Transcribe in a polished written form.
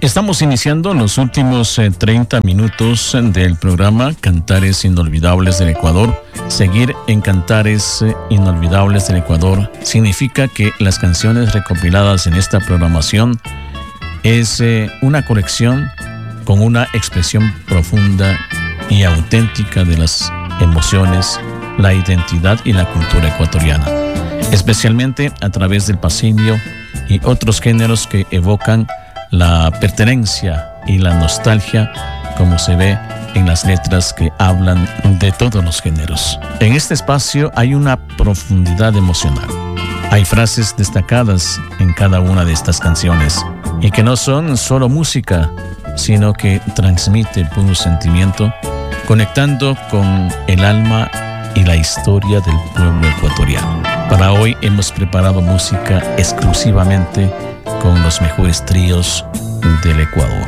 Estamos iniciando los últimos 30 minutos del programa Cantares Inolvidables del Ecuador. Seguir en Cantares Inolvidables del Ecuador significa que las canciones recopiladas en esta programación es una colección con una expresión profunda y auténtica de las emociones, la identidad y la cultura ecuatoriana, especialmente a través del pasillo y otros géneros que evocan la pertenencia y la nostalgia, como se ve en las letras que hablan de todos los géneros. En este espacio hay una profundidad emocional. Hay frases destacadas en cada una de estas canciones y que no son solo música, sino que transmite puro sentimiento, conectando con el alma y la historia del pueblo ecuatoriano. Para hoy hemos preparado música exclusivamente con los mejores tríos del Ecuador.